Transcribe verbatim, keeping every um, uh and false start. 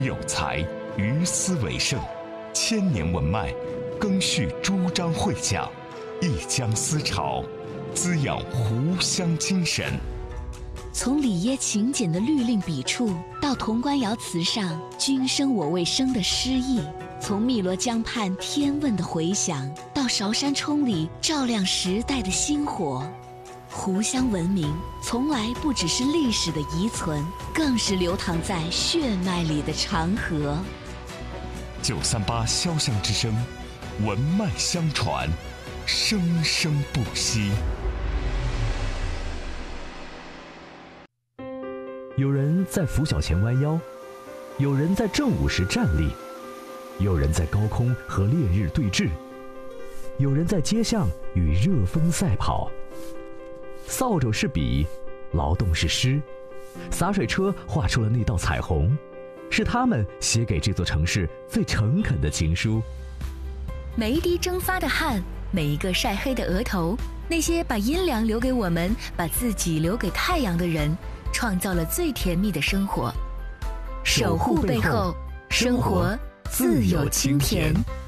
有才，于斯为盛。千年文脉，更续朱张会讲，一江思潮，滋养湖湘精神。 从里耶勤俭的律令笔触，到潼关窑瓷上“君生我未生”的诗意；从汨罗江畔天问的回响，到韶山冲里照亮时代的星火。湖湘文明从来不只是历史的遗存，更是流淌在血脉里的长河。 九三八潇湘之声，文脉相传，生生不息。 有人在拂晓前弯腰，有人在正午时站立，有人在高空和烈日对峙，有人在街巷与热风赛跑。扫帚是笔，劳动是诗，洒水车画出了那道彩虹，是他们写给这座城市最诚恳的情书。 每一滴蒸发的汗，每一个晒黑的额头，那些把阴凉留给我们，把自己留给太阳的人，创造了最甜蜜的生活。守护背后，生活自有清甜。